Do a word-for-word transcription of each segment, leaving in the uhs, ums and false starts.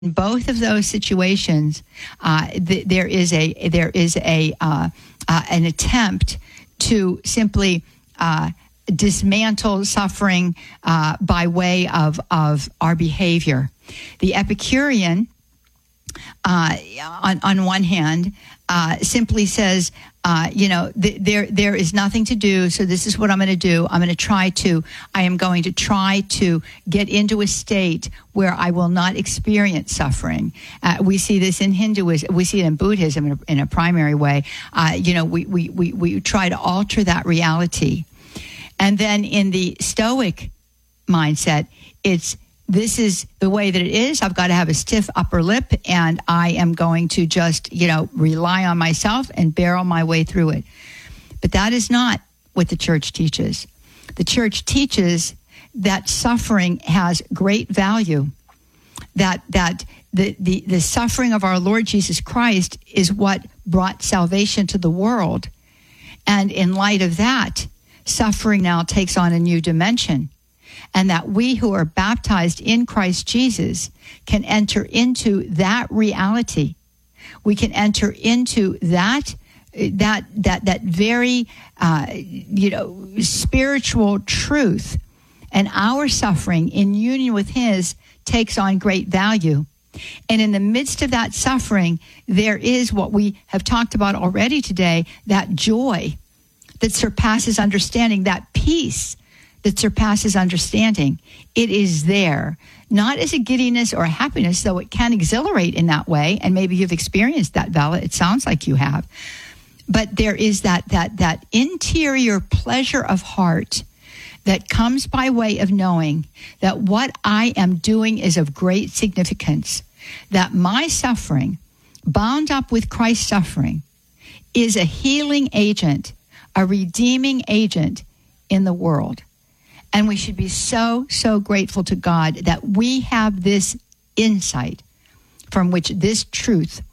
In both of those situations, uh, th- there is a there is a uh, uh, an attempt to simply uh, dismantle suffering uh, by way of of our behavior. The Epicurean, uh, on on one hand, uh, simply says, uh, you know, th- there there is nothing to do. So this is what I'm going to do. I'm going to try to. I am going to try to get into a state where I will not experience suffering. Uh, we see this in Hinduism. We see it in Buddhism in a, in a primary way. Uh, you know, we, we we we try to alter that reality, and then in the Stoic mindset, it's. This is the way that it is. I've got to have a stiff upper lip, and I am going to just, you know, rely on myself and barrel my way through it. But that is not what the church teaches. The church teaches that suffering has great value, that that the, the, the suffering of our Lord Jesus Christ is what brought salvation to the world. And in light of that, suffering now takes on a new dimension. And that we who are baptized in Christ Jesus can enter into that reality. We can enter into that that that that very uh, you know spiritual truth, and our suffering in union with His takes on great value. And in the midst of that suffering, there is what we have talked about already today: that joy that surpasses understanding, that peace that surpasses understanding. It is there, not as a giddiness or a happiness, though it can exhilarate in that way, and maybe you've experienced that, Vala. It sounds like you have. But there is that that that interior pleasure of heart that comes by way of knowing that what I am doing is of great significance, that my suffering, bound up with Christ's suffering, is a healing agent, a redeeming agent in the world. And we should be so, so grateful to God that we have this insight from which this truth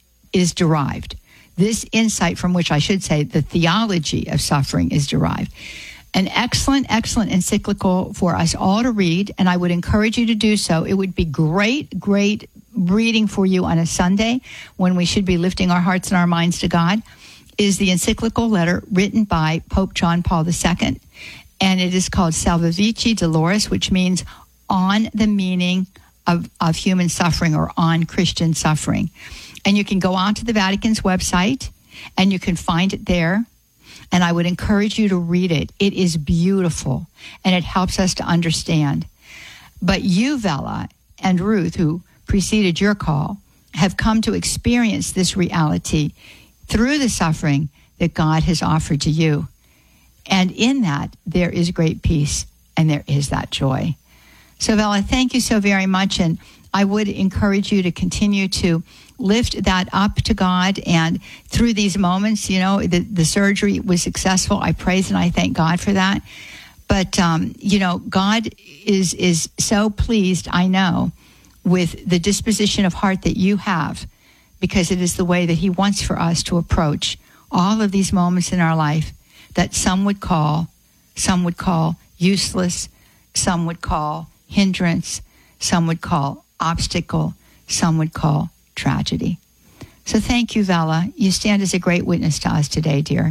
is derived. This insight from which, I should say, the theology of suffering is derived. An excellent, excellent encyclical for us all to read, and I would encourage you to do so. It would be great, great reading for you on a Sunday when we should be lifting our hearts and our minds to God, is the encyclical letter written by Pope John Paul the Second. And it is called Salvifici Doloris, which means on the meaning of, of human suffering, or on Christian suffering. And you can go onto the Vatican's website and you can find it there. And I would encourage you to read it. It is beautiful and it helps us to understand. But you, Vela, and Ruth, who preceded your call, have come to experience this reality through the suffering that God has offered to you. And in that, there is great peace, and there is that joy. So, Vela, thank you so very much. And I would encourage you to continue to lift that up to God. And through these moments, you know, the, the surgery was successful. I praise and I thank God for that. But, um, you know, God is is so pleased, I know, with the disposition of heart that you have, because it is the way that He wants for us to approach all of these moments in our life that some would call, some would call useless, some would call hindrance, some would call obstacle, some would call tragedy. So thank you, Vela. You stand as a great witness to us today, dear.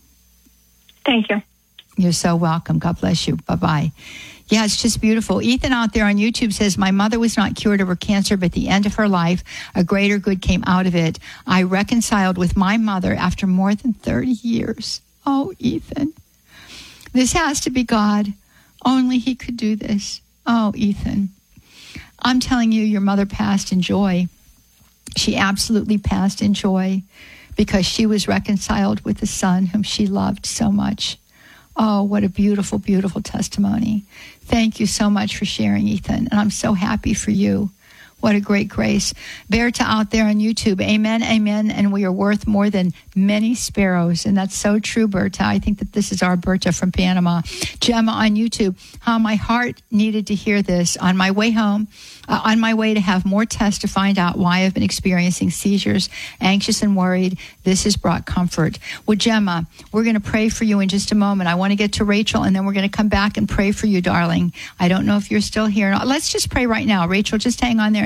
Thank you. You're so welcome. God bless you. Bye-bye. Yeah, it's just beautiful. Ethan out there on YouTube says, my mother was not cured of her cancer, but at the end of her life, a greater good came out of it. I reconciled with my mother after more than thirty years. Oh, Ethan, this has to be God. Only He could do this. Oh, Ethan, I'm telling you, your mother passed in joy. She absolutely passed in joy because she was reconciled with the Son whom she loved so much. Oh, what a beautiful, beautiful testimony. Thank you so much for sharing, Ethan. And I'm so happy for you. What a great grace. Berta out there on YouTube, amen, amen, and we are worth more than many sparrows. And that's so true, Berta. I think that this is our Berta from Panama. Gemma on YouTube, how my heart needed to hear this. On my way home, uh, on my way to have more tests to find out why I've been experiencing seizures, anxious and worried, this has brought comfort. Well, Gemma, we're going to pray for you in just a moment. I want to get to Rachel, and then we're going to come back and pray for you, darling. I don't know if you're still here. Let's just pray right now. Rachel, just hang on there and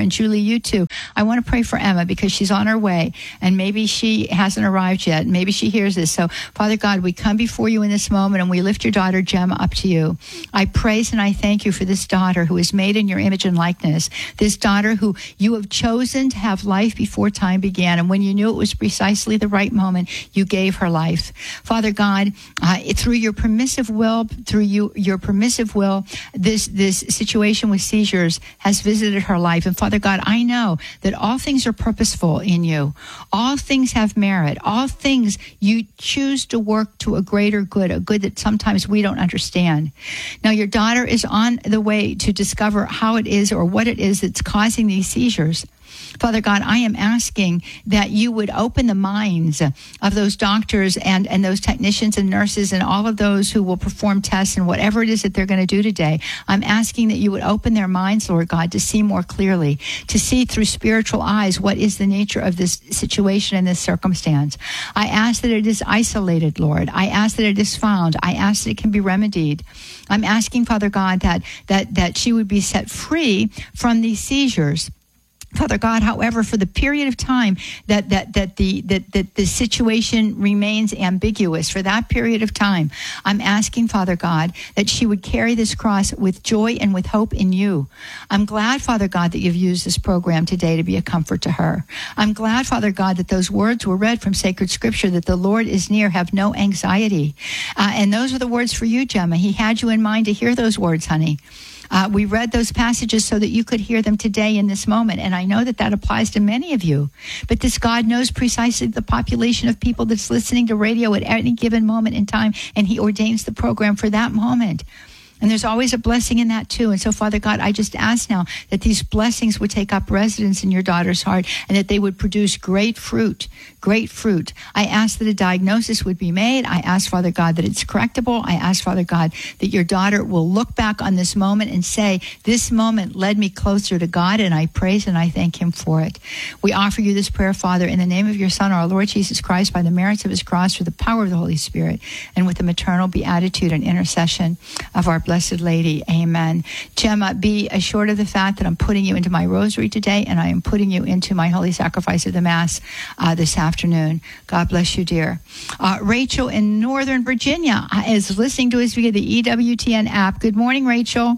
And Julie, you too. I want to pray for Emma because she's on her way and maybe she hasn't arrived yet. Maybe she hears this. So, Father God, we come before you in this moment and we lift your daughter Gemma up to you. I praise and I thank you for this daughter who is made in your image and likeness. This daughter who you have chosen to have life before time began. And when you knew it was precisely the right moment, you gave her life. Father God, uh, through your permissive will, through you, your permissive will, this, this situation with seizures has visited her life. And Father God, I know that all things are purposeful in you. All things have merit. All things you choose to work to a greater good, a good that sometimes we don't understand. Now, your daughter is on the way to discover how it is or what it is that's causing these seizures. Father God, I am asking that you would open the minds of those doctors and, and those technicians and nurses and all of those who will perform tests and whatever it is that they're going to do today. I'm asking that you would open their minds, Lord God, to see more clearly, to see through spiritual eyes what is the nature of this situation and this circumstance. I ask that it is isolated, Lord. I ask that it is found. I ask that it can be remedied. I'm asking, Father God, that that that she would be set free from these seizures. Father God, however, for the period of time that that that the that, that the situation remains ambiguous, for that period of time, I'm asking, Father God, that she would carry this cross with joy and with hope in you. I'm glad, Father God, that you've used this program today to be a comfort to her. I'm glad, Father God, that those words were read from sacred scripture, that the Lord is near, have no anxiety. Uh, and those are the words for you, Gemma. He had you in mind to hear those words, honey. Uh, we read those passages so that you could hear them today in this moment. And I know that that applies to many of you. But this God knows precisely the population of people that's listening to radio at any given moment in time. And he ordains the program for that moment. And there's always a blessing in that too. And so, Father God, I just ask now that these blessings would take up residence in your daughter's heart and that they would produce great fruit, great fruit. I ask that a diagnosis would be made. I ask, Father God, that it's correctable. I ask, Father God, that your daughter will look back on this moment and say, this moment led me closer to God, and I praise and I thank him for it. We offer you this prayer, Father, in the name of your Son, our Lord Jesus Christ, by the merits of his cross, through the power of the Holy Spirit, and with the maternal beatitude and intercession of our Blessed Lady. Amen. Gemma, be assured of the fact that I'm putting you into my rosary today, and I am putting you into my holy sacrifice of the Mass uh, this afternoon. God bless you, dear. Uh, Rachel in Northern Virginia is listening to us via the E W T N app. Good morning, Rachel.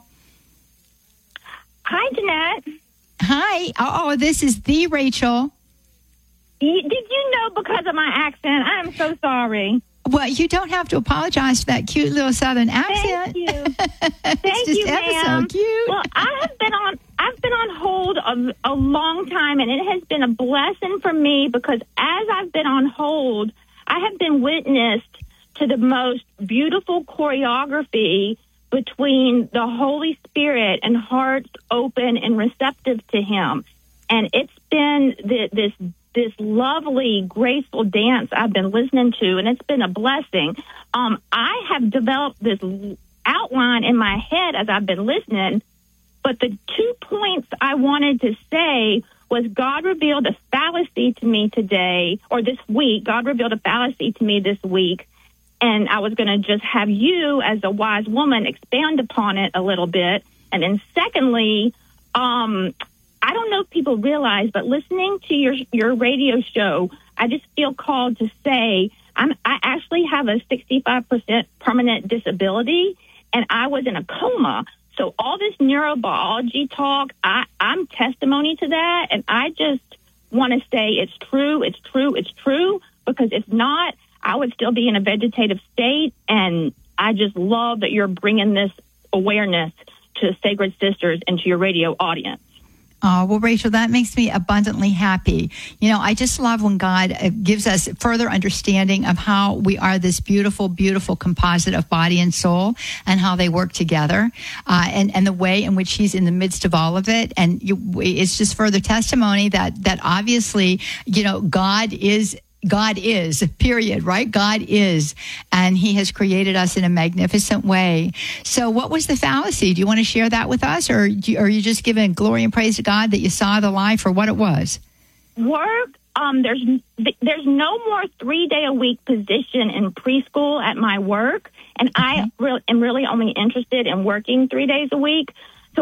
Hi, Jeanette. Hi. Oh, this is the Rachel. You, did you know because of my accent? I'm so sorry. Well, you don't have to apologize for that cute little Southern accent. Thank you. Thank Thank just you, ma'am. So cute. Well, I have been on. I've been on hold a, a long time, and it has been a blessing for me because as I've been on hold, I have been witnessed to the most beautiful choreography between the Holy Spirit and hearts open and receptive to Him, and it's been the, this. this lovely, graceful dance I've been listening to, and it's been a blessing. Um, I have developed this outline in my head as I've been listening, but the two points I wanted to say was God revealed a fallacy to me today, or this week. God revealed a fallacy to me this week, and I was going to just have you, as a wise woman, expand upon it a little bit. And then secondly, um, I don't know if people realize, but listening to your your radio show, I just feel called to say I'm, I actually have a sixty-five percent permanent disability, and I was in a coma. So all this neurobiology talk, I, I'm testimony to that, and I just want to say it's true, it's true, it's true, because if not, I would still be in a vegetative state, and I just love that you're bringing this awareness to Sacred Sisters and to your radio audience. Oh, well, Rachel, that makes me abundantly happy. You know, I just love when God gives us further understanding of how we are this beautiful, beautiful composite of body and soul and how they work together, uh, and, and the way in which He's in the midst of all of it. And you, it's just further testimony that, that obviously, you know, God is God is, period, right? God is, and He has created us in a magnificent way. So what was the fallacy? Do you want to share that with us, or, do you, or are you just giving glory and praise to God that you saw the lie for what it was? Work, um, there's there's no more three-day-a-week position in preschool at my work, and okay. I re- am really only interested in working three days a week. So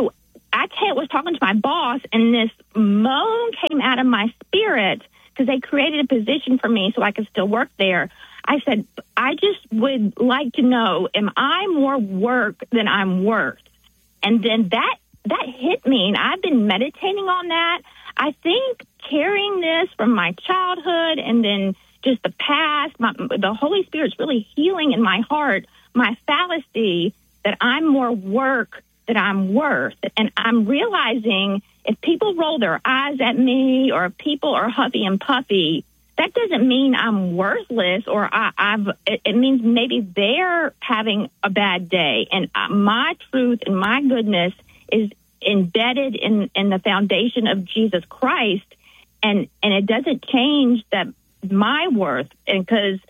I t- was talking to my boss, and this moan came out of my spirit because they created a position for me so I could still work there. I said, I just would like to know, am I more work than I'm worth? And then that that hit me, and I've been meditating on that. I think carrying this from my childhood and then just the past, my, the Holy Spirit's really healing in my heart my fallacy that I'm more work than I'm worth. And I'm realizing if people roll their eyes at me or if people are huffy and puffy, that doesn't mean I'm worthless or I, I've. It, it means maybe they're having a bad day. And uh, my truth and my goodness is embedded in, in the foundation of Jesus Christ. And, and it doesn't change that my worth. And because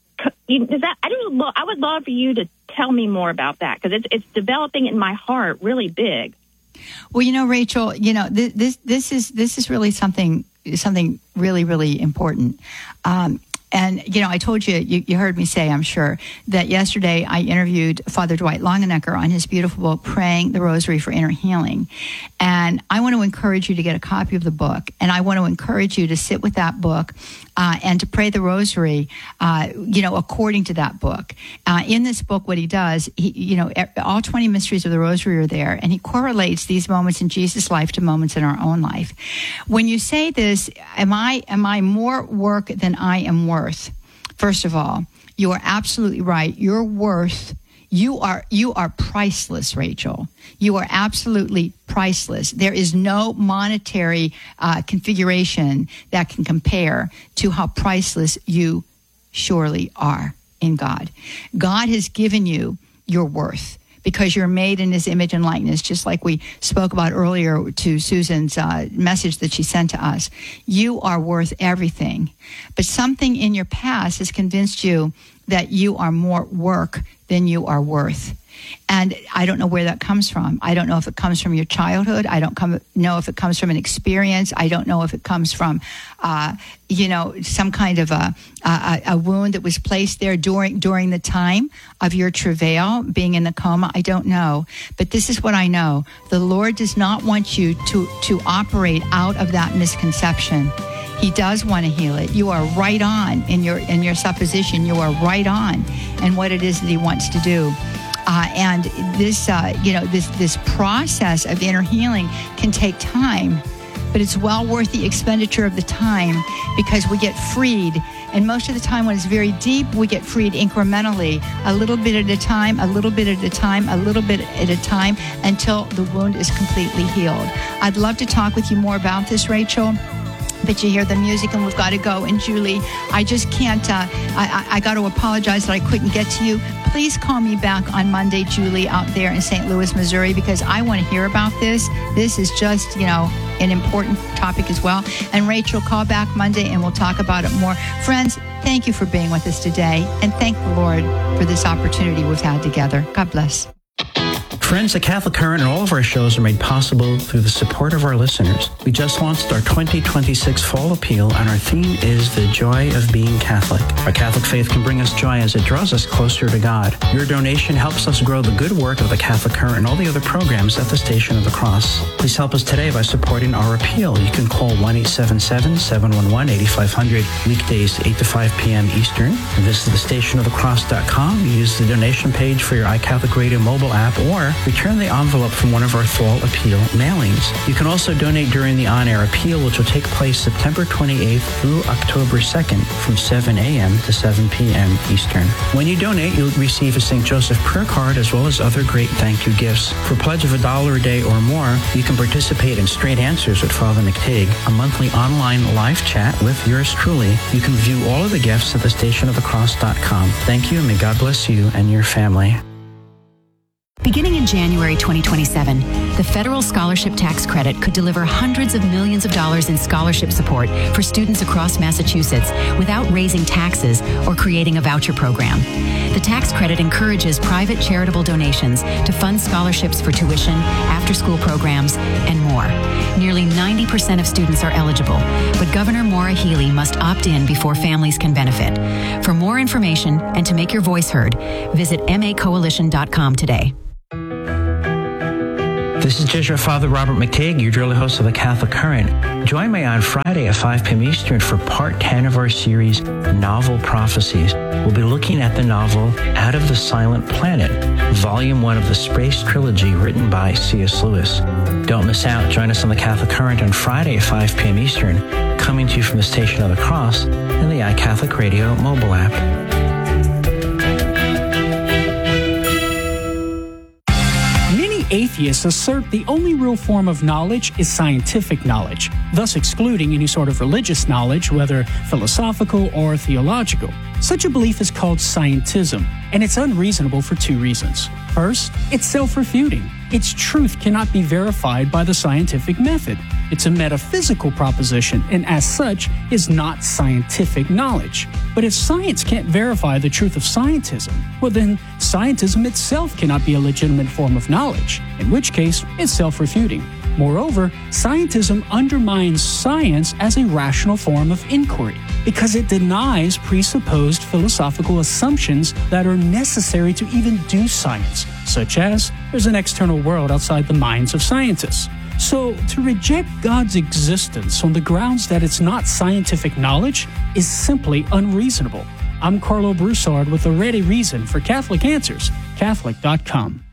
does that, I don't know, I would love for you to tell me more about that because it's it's developing in my heart really big. Well, you know, Rachel, you know, th- this this is this is really something something really really important. Um, and you know, I told you, you, you heard me say, I'm sure, that yesterday I interviewed Father Dwight Longenecker on his beautiful book, Praying the Rosary for Inner Healing. And I want to encourage you to get a copy of the book, and I want to encourage you to sit with that book uh, and to pray the Rosary, uh, you know, according to that book. Uh, in this book, what he does, he, you know, all twenty mysteries of the Rosary are there, and he correlates these moments in Jesus' life to moments in our own life. When you say this, am I am I more work than I am worth? First of all, you are absolutely right. Your worth, you are you are priceless, Rachel. You are absolutely priceless. There is no monetary uh, configuration that can compare to how priceless you surely are in God. God has given you your worth, because you're made in his image and likeness, just like we spoke about earlier to Susan's uh, message that she sent to us. You are worth everything. But something in your past has convinced you that you are more work than you are worth. And I don't know where that comes from. I don't know if it comes from your childhood. I don't come, know if it comes from an experience. I don't know if it comes from, uh, you know, some kind of a, a, a wound that was placed there during during the time of your travail, being in the coma. I don't know. But this is what I know. The Lord does not want you to, to operate out of that misconception. He does want to heal it. You are right on in your in your supposition. You are right on in what it is that he wants to do. Uh, and this, uh, you know, this this process of inner healing can take time, but it's well worth the expenditure of the time because we get freed. And most of the time when it's very deep, we get freed incrementally, a little bit at a time, a little bit at a time, a little bit at a time, until the wound is completely healed. I'd love to talk with you more about this, Rachel. But you hear the music and we've got to go. And Julie, I just can't, uh, I, I, I got to apologize that I couldn't get to you. Please call me back on Monday, Julie, out there in Saint Louis, Missouri, because I want to hear about this. This is just, you know, an important topic as well. And Rachel, call back Monday and we'll talk about it more. Friends, thank you for being with us today. And thank the Lord for this opportunity we've had together. God bless. Friends, the Catholic Current and all of our shows are made possible through the support of our listeners. We just launched our twenty twenty-six Fall Appeal, and our theme is The Joy of Being Catholic. Our Catholic faith can bring us joy as it draws us closer to God. Your donation helps us grow the good work of the Catholic Current and all the other programs at the Station of the Cross. Please help us today by supporting our appeal. You can call one eight seven seven, seven one one, eight five zero zero weekdays eight to five p.m. Eastern. And visit the station of the cross dot com. Use the donation page for your iCatholic Radio mobile app, or return the envelope from one of our Fall Appeal mailings. You can also donate during the on-air appeal, which will take place September twenty-eighth through October second from seven a.m. to seven p.m. Eastern. When you donate, you'll receive a Saint Joseph prayer card as well as other great thank you gifts. For a pledge of a dollar a day or more, you can participate in Straight Answers with Father McTeague, a monthly online live chat with yours truly. You can view all of the gifts at the station of the cross dot com. Thank you, and may God bless you and your family. Beginning in January twenty twenty-seven, the federal scholarship tax credit could deliver hundreds of millions of dollars in scholarship support for students across Massachusetts without raising taxes or creating a voucher program. The tax credit encourages private charitable donations to fund scholarships for tuition, after-school programs, and more. Nearly ninety percent of students are eligible, but Governor Maura Healey must opt in before families can benefit. For more information and to make your voice heard, visit m a coalition dot com today. This is Jesuit Father Robert McTague, your daily host of the Catholic Current. Join me on Friday at five p.m. Eastern for part ten of our series, Novel Prophecies. We'll be looking at the novel Out of the Silent Planet, Volume one of the Space Trilogy written by C S. Lewis. Don't miss out. Join us on the Catholic Current on Friday at five p.m. Eastern, coming to you from the Station of the Cross and the iCatholic Radio mobile app. Atheists assert the only real form of knowledge is scientific knowledge, thus excluding any sort of religious knowledge, whether philosophical or theological. Such a belief is called scientism, and it's unreasonable for two reasons. First, it's self-refuting. Its truth cannot be verified by the scientific method. It's a metaphysical proposition, and as such, is not scientific knowledge. But if science can't verify the truth of scientism, well then, scientism itself cannot be a legitimate form of knowledge, in which case, it's self-refuting. Moreover, scientism undermines science as a rational form of inquiry because it denies presupposed philosophical assumptions that are necessary to even do science, such as there's an external world outside the minds of scientists. So, to reject God's existence on the grounds that it's not scientific knowledge is simply unreasonable. I'm Carlo Broussard with a ready reason for Catholic Answers, Catholic dot com.